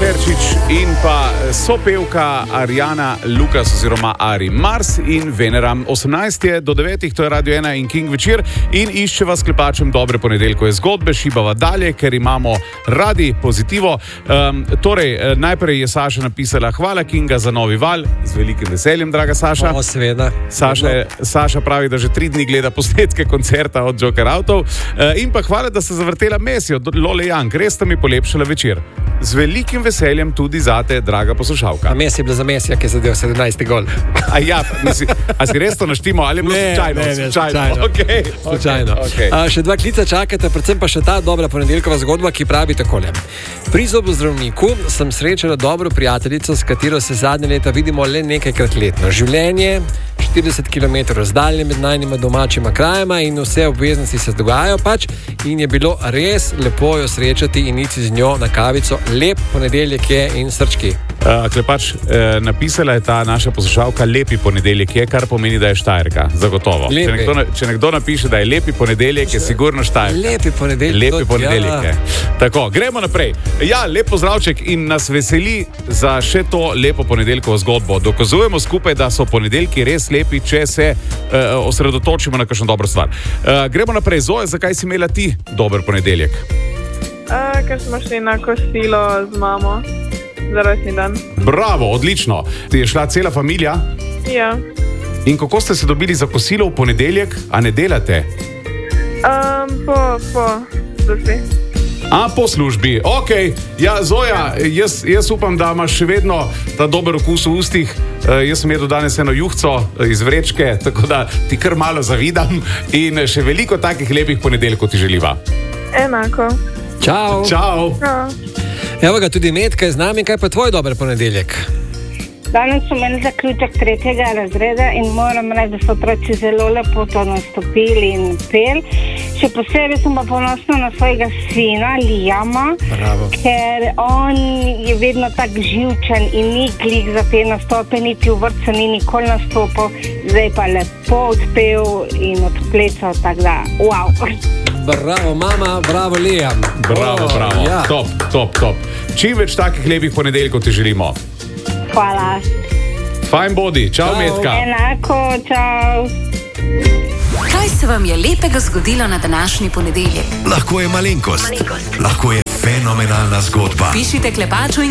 Serčič in pa sopevka Arjana Lukas oziroma Ari Mars in Venera. 18 do 9, to je Radio 1 in King večer in iščeva s klepačem dobre ponedeljkove zgodbe, šibava dalje, ker imamo radi pozitivo. Najprej je Saša napisala: hvala Kinga za novi val, z velikim veseljem, draga Saša. Seveda. Saša pravi, da že 3 dni gleda posnetke koncerta od Joker Outov. In pa hvala, da ste zavrtela Messi od Lole Young, res ste mi polepšala večer. Z velikim veseljem tudi zate, draga poslušalka. A Messi je bila za Messija, ki je zadel 17. gol. A si res to naštimo, ali je bilo slučajno? Slučajno. Okay. Še 2 klica čakate, predvsem pa še ta dobra ponedeljkova zgodba, ki pravi takole. Pri zobozdravniku sem srečala dobro prijateljico, s katero se zadnje leta vidimo le nekajkrat letno. Življenje 40 km razdalje med najnima domačima krajema in vse obveznosti se dogajajo pač in je bilo res lepo jo srečati in iti z njo na kavico. Lep ponedeljek je in srčki. Klepač, napisala je ta naša poslušalka lepi ponedeljek je, kar pomeni, da je Štajerka, zagotovo. Če nekdo napiše, da je lepi ponedeljek, je sigurno Štajerka. Lepi ponedeljek je. Tako, gremo naprej. Ja, lep pozdravček in nas veseli za še to lepo ponedeljkovo zgodbo. Dokazujemo skupaj, da so ponedeljki res lepi, če se osredotočimo na kakšno dobro stvar. Gremo naprej. Zoja, zakaj si imela ti dober ponedeljek? Ker smo šli na kosilo z mamo za rojstni dan. Bravo, odlično. Ti je šla cela familija? Ja. In kako ste se dobili za kosilo v ponedeljek, a ne delate? Po službi. Po službi, okej. Ja, Zoja, jaz upam, da imaš še vedno ta dober okus v ustih. Jaz sem jedel danes eno juhco iz vrečke, tako da ti kar malo zavidam in še veliko takih lepih ponedeljkov ti želiva. Enako. Čau. Evo ga, tudi Metka je z nami. Kaj pa tvoj dober ponedeljek? Danes so imeli zaključek 3. razreda in moram reči, da so otroci zelo lepo to nastopili in peli. Še posebej sem pa ponosna na svojega sina, Lijama. Bravo. Ker on je vedno tak živčen in ni glik za te nastope, niti v vrtcu ni nikoli nastopil. Zdaj pa lepo odpel in odplecal, tako da, wow. Bravo, mama, bravo, Lijam. Bravo. Ja. Top. Čim več takih lepih ponedeljkov ti želimo. Hvala. Fajn bodi, čau Metka. Enako, čau. Kaj se vam je lepega zgodilo na današnji ponedeljek? Lahko je malenkost. Lahko je fenomenalna zgodba. Pišite Klepaču in